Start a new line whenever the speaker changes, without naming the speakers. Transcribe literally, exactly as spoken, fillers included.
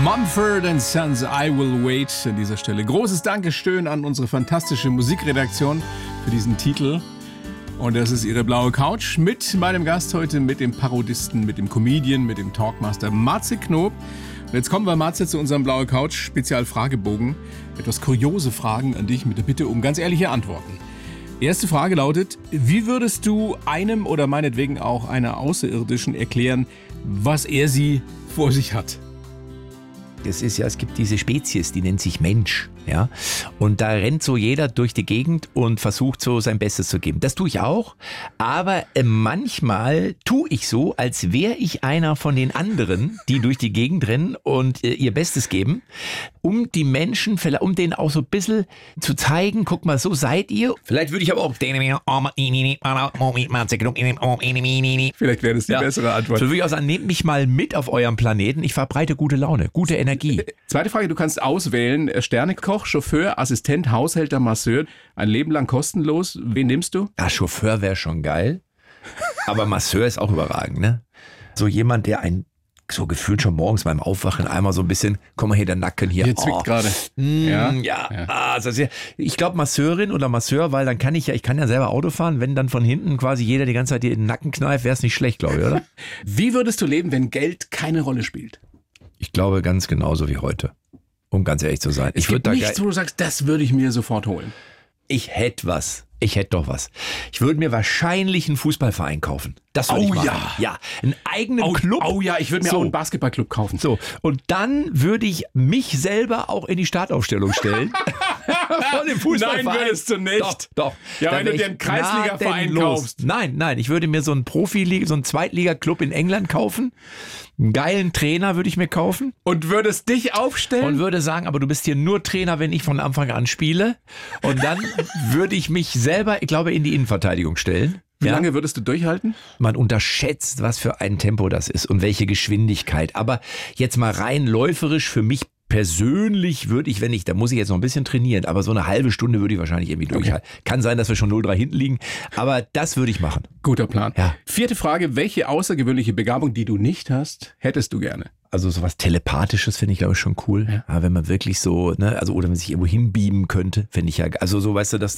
Mumford and Sons, I Will Wait. An dieser Stelle großes Dankeschön an unsere fantastische Musikredaktion für diesen Titel. Und das ist ihre blaue Couch mit meinem Gast heute, mit dem Parodisten, mit dem Comedian, mit dem Talkmaster Matze Knob. Und jetzt kommen wir, Matze, zu unserem blaue Couch Spezialfragebogen. Etwas kuriose Fragen an dich mit der Bitte um ganz ehrliche Antworten. Erste Frage lautet: Wie würdest du einem oder meinetwegen auch einer Außerirdischen erklären, was er sie vor sich hat?
Das ist ja, es gibt diese Spezies, die nennt sich Mensch, ja. Und da rennt so jeder durch die Gegend und versucht so sein Bestes zu geben. Das tue ich auch, aber äh, manchmal tue ich so, als wäre ich einer von den anderen, die durch die Gegend rennen und äh, ihr Bestes geben, um die Menschen, um denen auch so ein bisschen zu zeigen, guck mal, so seid ihr. Vielleicht würde ich aber auch... Vielleicht
wäre das die ja. bessere Antwort.
So würde ich auch sagen, nehmt mich mal mit auf eurem Planeten, ich verbreite gute Laune, gute Energie.
Zweite Frage, du kannst auswählen: Sternekoch, Chauffeur, Assistent, Haushälter, Masseur, ein Leben lang kostenlos. Wen nimmst du?
Ja, Chauffeur wäre schon geil, aber Masseur ist auch überragend, ne? So jemand, der ein so gefühlt schon morgens beim Aufwachen einmal so ein bisschen, komm mal hier, der Nacken hier.
Hier zwickt oh. gerade.
Mm, ja. ja. ja. Also ich glaube Masseurin oder Masseur, weil dann kann ich ja, ich kann ja selber Auto fahren, wenn dann von hinten quasi jeder die ganze Zeit dir in den Nacken kneift, wäre es nicht schlecht, glaube ich, oder?
Wie würdest du leben, wenn Geld keine Rolle spielt?
Ich glaube ganz genauso wie heute, um ganz ehrlich zu sein.
Es
ich würde da
nichts, wo du sagst, das würde ich mir sofort holen.
Ich hätte was. Ich hätte doch was. Ich würde mir wahrscheinlich einen Fußballverein kaufen. Das würde
oh
ich machen.
ja.
Ja, einen eigenen
oh,
Club.
Oh ja, ich würde mir so. auch einen Basketballclub kaufen.
So, und dann würde ich mich selber auch in die Startaufstellung stellen. Von dem Fußballverein.
Nein, würdest du nicht.
Doch, doch.
Ja, wenn du dir einen Kreisliga-Verein kaufst.
Nein, nein, ich würde mir so einen Profiliga, so einen Zweitliga-Club in England kaufen. Einen geilen Trainer würde ich mir kaufen.
Und würdest dich aufstellen?
Und würde sagen, aber du bist hier nur Trainer, wenn ich von Anfang an spiele. Und dann würde ich mich selber, ich glaube, in die Innenverteidigung stellen.
Wie
ja?
lange würdest du durchhalten?
Man unterschätzt, was für ein Tempo das ist und welche Geschwindigkeit. Aber jetzt mal rein läuferisch für mich persönlich würde ich, wenn ich, da muss ich jetzt noch ein bisschen trainieren, aber so eine halbe Stunde würde ich wahrscheinlich irgendwie durchhalten. Okay. Kann sein, dass wir schon null drei hinten liegen, aber das würde ich machen.
Guter Plan.
Ja.
Vierte Frage: Welche außergewöhnliche Begabung, die du nicht hast, hättest du gerne?
Also sowas Telepathisches finde ich, glaube ich, schon cool. Ja. Ja, wenn man wirklich so, ne, also oder man sich irgendwo hinbeamen könnte, finde ich ja, also so, weißt du, dass